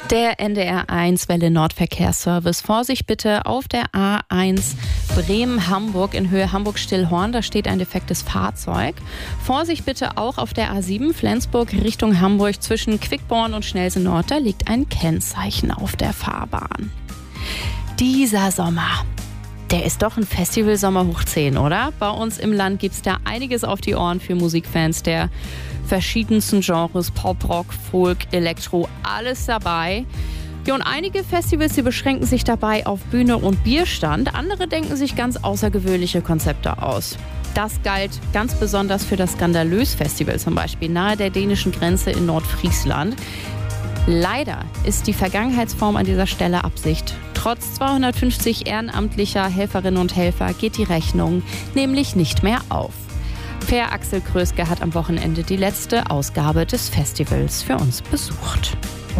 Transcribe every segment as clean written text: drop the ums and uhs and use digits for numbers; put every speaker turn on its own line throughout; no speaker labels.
Der NDR1 Welle Nordverkehrsservice. Vorsicht bitte auf der A1 Bremen-Hamburg in Höhe Hamburg-Stillhorn. Da steht ein defektes Fahrzeug. Vorsicht bitte auch auf der A7 Flensburg Richtung Hamburg zwischen Quickborn und Schnelsen-Nord. Da liegt ein Kennzeichen auf der Fahrbahn. Dieser Sommer, der ist doch ein Festivalsommer hoch 10, oder? Bei uns im Land gibt's da einiges auf die Ohren für Musikfans der verschiedensten Genres, Pop, Rock, Folk, Elektro, alles dabei. Ja, und einige Festivals, die beschränken sich dabei auf Bühne und Bierstand. Andere denken sich ganz außergewöhnliche Konzepte aus. Das galt ganz besonders für das Skandalös-Festival zum Beispiel nahe der dänischen Grenze in Nordfriesland. Leider ist die Vergangenheitsform an dieser Stelle Absicht. Trotz 250 ehrenamtlicher Helferinnen und Helfer geht die Rechnung nämlich nicht mehr auf. Per Axel Kröske hat am Wochenende die letzte Ausgabe des Festivals für uns besucht.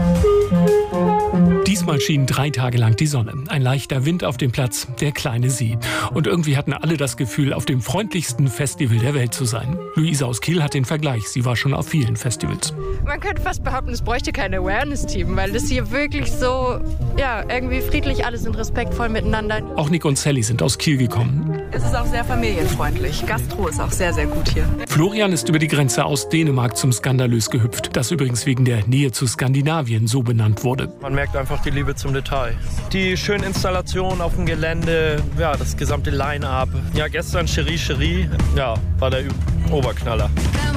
Diesmal schien 3 Tage lang die Sonne. Ein leichter Wind auf dem Platz, der kleine See. Und irgendwie hatten alle das Gefühl, auf dem freundlichsten Festival der Welt zu sein. Luisa aus Kiel hat den Vergleich. Sie war schon auf vielen Festivals.
Man könnte fast behaupten, es bräuchte kein Awareness-Team, weil das hier wirklich so, irgendwie friedlich, alle sind respektvoll miteinander.
Auch Nick und Sally sind aus Kiel gekommen.
Es ist auch sehr familienfreundlich. Gastro ist auch sehr, sehr gut hier.
Florian ist über die Grenze aus Dänemark zum Skandalös gehüpft, das übrigens wegen der Nähe zu Skandinavien so benannt wurde.
Man merkt einfach die Liebe zum Detail. Die schönen Installationen auf dem Gelände, das gesamte Line-Up. Ja, gestern Cherie Cherie, war der Oberknaller.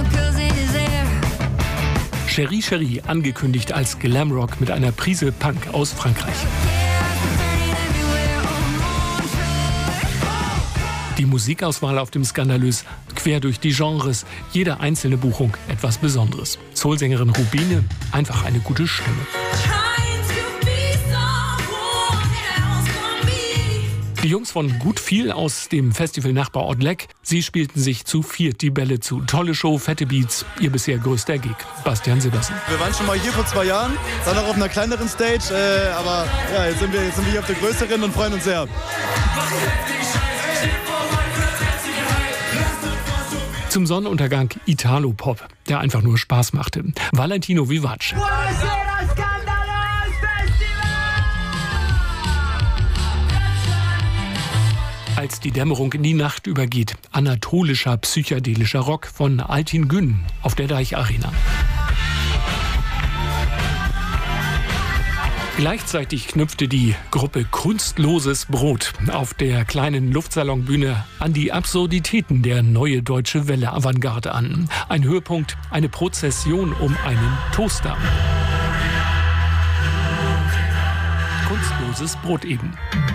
Cherie Cherie, angekündigt als Glamrock mit einer Prise Punk aus Frankreich. Die Musikauswahl auf dem Skandalös quer durch die Genres, jede einzelne Buchung etwas Besonderes. Soulsängerin Rubine, einfach eine gute Stimme. Die Jungs von Gut viel aus dem Festival-Nachbarort Leck, sie spielten sich zu viert die Bälle zu. Tolle Show, fette Beats, ihr bisher größter Gig. Bastian Silbersen.
Wir waren schon mal hier vor 2 Jahren, dann auch auf einer kleineren Stage, aber jetzt sind wir hier auf der größeren und freuen uns sehr.
Zum Sonnenuntergang Italo-Pop, der einfach nur Spaß machte. Valentino Vivace. Als die Dämmerung in die Nacht übergeht, anatolischer, psychedelischer Rock von Altin Gün auf der Deich Arena. Gleichzeitig knüpfte die Gruppe Kunstloses Brot auf der kleinen Luftsalonbühne an die Absurditäten der Neue Deutsche Welle Avantgarde an. Ein Höhepunkt, eine Prozession um einen Toaster. Kunstloses Brot eben.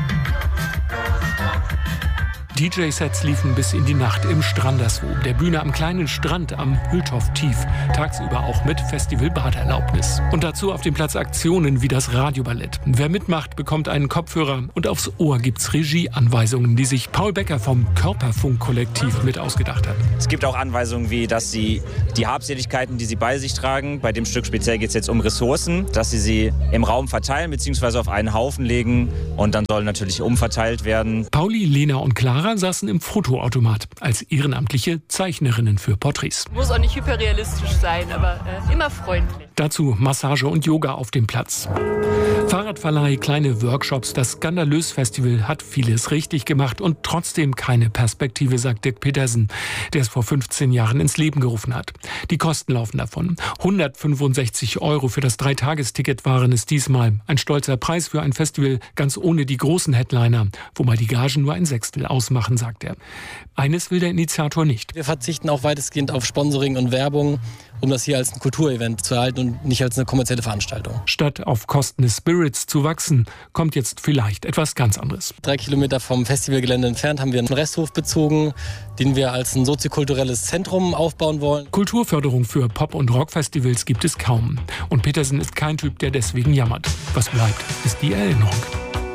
DJ-Sets liefen bis in die Nacht im Stranderswo, der Bühne am kleinen Strand am Hülltorf tief, tagsüber auch mit Festival-Baderlaubnis. Und dazu auf dem Platz Aktionen wie das Radioballett. Wer mitmacht, bekommt einen Kopfhörer und aufs Ohr gibt's Regieanweisungen, die sich Paul Becker vom Körperfunk-Kollektiv mit ausgedacht hat.
Es gibt auch Anweisungen wie, dass sie die Habseligkeiten, die sie bei sich tragen, bei dem Stück speziell geht es jetzt um Ressourcen, dass sie im Raum verteilen bzw. auf einen Haufen legen und dann soll natürlich umverteilt werden.
Pauli, Lena und Clara saßen im Fotoautomat als ehrenamtliche Zeichnerinnen für Porträts.
Muss auch nicht hyperrealistisch sein, aber immer freundlich.
Dazu Massage und Yoga auf dem Platz. Fahrradverleih, kleine Workshops, das Skandalös-Festival hat vieles richtig gemacht und trotzdem keine Perspektive, sagt Dirk Petersen, der es vor 15 Jahren ins Leben gerufen hat. Die Kosten laufen davon. 165 € für das 3-Tagesticket waren es diesmal. Ein stolzer Preis für ein Festival, ganz ohne die großen Headliner, wobei die Gagen nur ein Sechstel ausmachen, sagt er. Eines will der Initiator nicht.
Wir verzichten auch weitestgehend auf Sponsoring und Werbung, um das hier als ein Kulturevent zu erhalten und nicht als eine kommerzielle Veranstaltung.
Statt auf Kosten des Spirits zu wachsen, kommt jetzt vielleicht etwas ganz anderes.
3 Kilometer vom Festivalgelände entfernt haben wir einen Resthof bezogen, den wir als ein soziokulturelles Zentrum aufbauen wollen.
Kulturförderung für Pop- und Rockfestivals gibt es kaum. Und Petersen ist kein Typ, der deswegen jammert. Was bleibt, ist die Erinnerung.